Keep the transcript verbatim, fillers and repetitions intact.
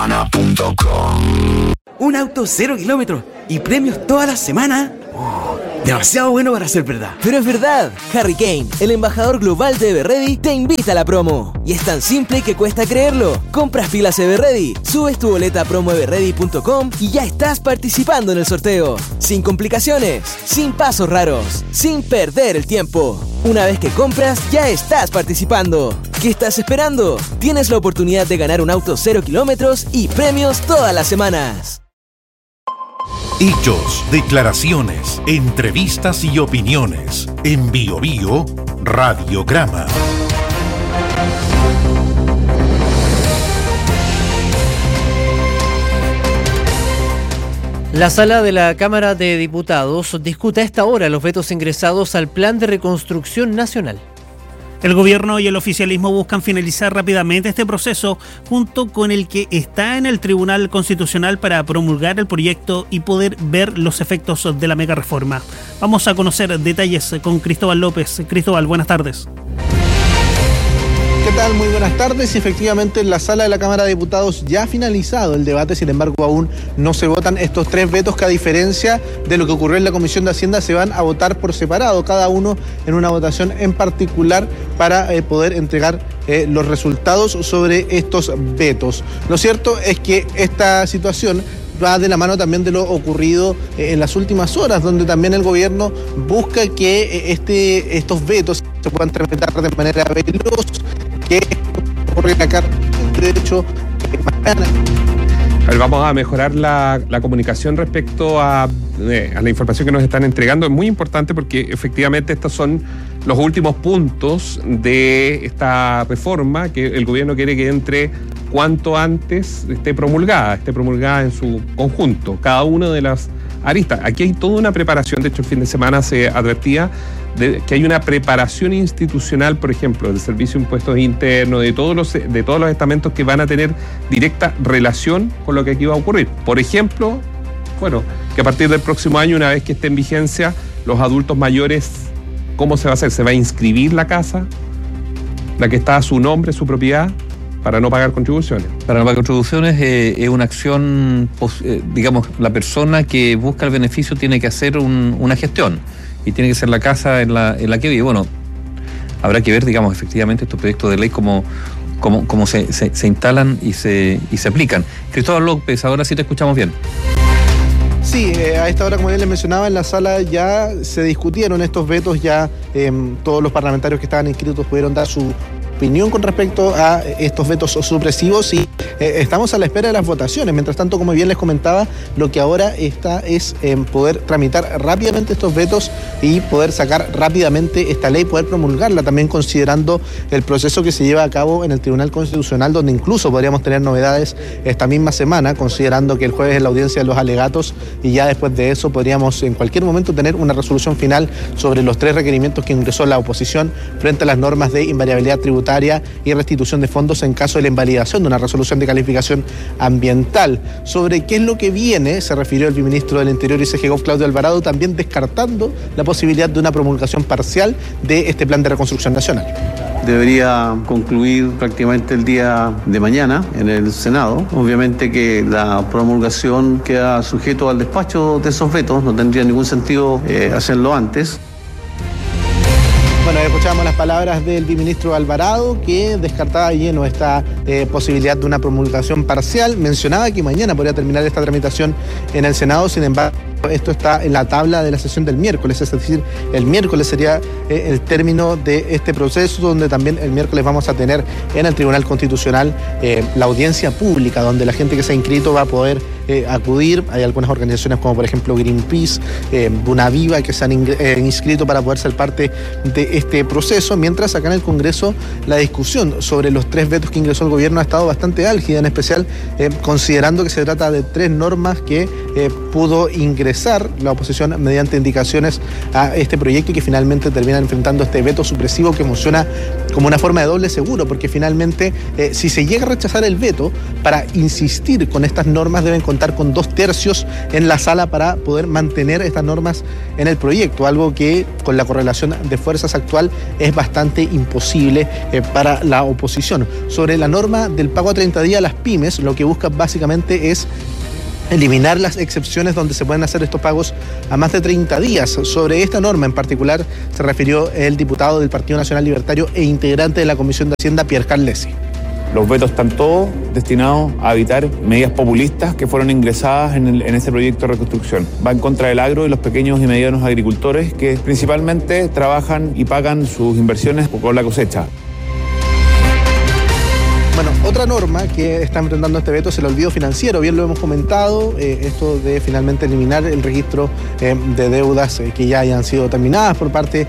Un auto cero kilómetros y premios toda la semana. Oh, demasiado bueno para ser verdad. Pero es verdad. Harry Kane, el embajador global de Everready, te invita a la promo. Y es tan simple que cuesta creerlo. Compras pilas Everready, subes tu boleta a promo everready punto com y ya estás participando en el sorteo. Sin complicaciones, sin pasos raros, sin perder el tiempo. Una vez que compras, ya estás participando. ¿Qué estás esperando? Tienes la oportunidad de ganar un auto cero kilómetros y premios todas las semanas. Hechos, declaraciones, entrevistas y opiniones. En Bio Bio, Radiograma. La sala de la Cámara de Diputados discute a esta hora los vetos ingresados al Plan de Reconstrucción Nacional. El gobierno y el oficialismo buscan finalizar rápidamente este proceso junto con el que está en el Tribunal Constitucional para promulgar el proyecto y poder ver los efectos de la mega reforma. Vamos a conocer detalles con Cristóbal López. Cristóbal, buenas tardes. ¿Qué tal? Muy buenas tardes. Efectivamente, en la sala de la Cámara de Diputados ya ha finalizado el debate, sin embargo aún no se votan estos tres vetos que, a diferencia de lo que ocurrió en la Comisión de Hacienda, se van a votar por separado, cada uno en una votación en particular para eh, poder entregar eh, los resultados sobre estos vetos. Lo cierto es que esta situación va de la mano también de lo ocurrido eh, en las últimas horas, donde también el gobierno busca que eh, este, estos vetos se puedan tramitar de manera veloz, que ocurre acá de hecho eh, mañana. A ver, vamos a mejorar la, la comunicación respecto a, eh, a la información que nos están entregando. Es muy importante porque efectivamente estos son los últimos puntos de esta reforma que el gobierno quiere que entre cuanto antes esté promulgada, esté promulgada en su conjunto, cada una de las aristas. Aquí hay toda una preparación. De hecho, el fin de semana se advertía de que hay una preparación institucional, por ejemplo, del Servicio de Impuestos Internos, de todos los, de todos los estamentos que van a tener directa relación con lo que aquí va a ocurrir. Por ejemplo, bueno, que a partir del próximo año, una vez que esté en vigencia, los adultos mayores, ¿cómo se va a hacer? ¿Se va a inscribir la casa, la que está a su nombre, su propiedad, para no pagar contribuciones? Para no pagar contribuciones eh, es una acción, eh, digamos, la persona que busca el beneficio tiene que hacer un, una gestión y tiene que ser la casa en la, en la que vive. Bueno, habrá que ver, digamos, efectivamente estos proyectos de ley cómo, cómo, cómo se, se, se instalan y se, y se aplican. Cristóbal López, ahora sí te escuchamos bien. Sí, eh, a esta hora, como ya les mencionaba, en la sala ya se discutieron estos vetos, ya eh, todos los parlamentarios que estaban inscritos pudieron dar su opinión con respecto a estos vetos supresivos y eh, estamos a la espera de las votaciones. Mientras tanto, como bien les comentaba, lo que ahora está es eh, poder tramitar rápidamente estos vetos y poder sacar rápidamente esta ley, poder promulgarla, también considerando el proceso que se lleva a cabo en el Tribunal Constitucional, donde incluso podríamos tener novedades esta misma semana, considerando que el jueves es la audiencia de los alegatos y ya después de eso podríamos en cualquier momento tener una resolución final sobre los tres requerimientos que ingresó la oposición frente a las normas de invariabilidad tributaria y restitución de fondos en caso de la invalidación de una resolución de calificación ambiental. Sobre qué es lo que viene, se refirió el viceministro del Interior y C G Gov, Claudio Alvarado, también descartando la posibilidad de una promulgación parcial de este plan de reconstrucción nacional. Debería concluir prácticamente el día de mañana en el Senado. Obviamente que la promulgación queda sujeto al despacho de esos vetos, no tendría ningún sentido eh, hacerlo antes. Bueno, escuchamos las palabras del viceministro Alvarado, que descartaba de lleno esta eh, posibilidad de una promulgación parcial. Mencionaba que mañana podría terminar esta tramitación en el Senado, sin embargo, esto está en la tabla de la sesión del miércoles, es decir, el miércoles sería eh, el término de este proceso, donde también el miércoles vamos a tener en el Tribunal Constitucional eh, la audiencia pública, donde la gente que se ha inscrito va a poder eh, acudir. Hay algunas organizaciones como por ejemplo Greenpeace, eh, Bunaviva, que se han ing- eh, inscrito para poder ser parte de este proceso, mientras acá en el Congreso la discusión sobre los tres vetos que ingresó el gobierno ha estado bastante álgida, en especial eh, considerando que se trata de tres normas que eh, pudo ingresar la oposición mediante indicaciones a este proyecto y que finalmente termina enfrentando este veto supresivo que funciona como una forma de doble seguro, porque finalmente eh, si se llega a rechazar el veto, para insistir con estas normas deben contar contar con dos tercios en la sala para poder mantener estas normas en el proyecto, algo que con la correlación de fuerzas actual es bastante imposible eh, para la oposición. Sobre la norma del pago a treinta días a las pymes, lo que busca básicamente es eliminar las excepciones donde se pueden hacer estos pagos a más de treinta días. Sobre esta norma en particular se refirió el diputado del Partido Nacional Libertario e integrante de la Comisión de Hacienda, Pierre Carlesi. Los vetos están todos destinados a evitar medidas populistas que fueron ingresadas en, el, en este proyecto de reconstrucción. Va en contra del agro y los pequeños y medianos agricultores que principalmente trabajan y pagan sus inversiones con la cosecha. Bueno, otra norma que está enfrentando este veto es el olvido financiero. Bien lo hemos comentado, eh, esto de finalmente eliminar el registro eh, de deudas eh, que ya hayan sido terminadas por parte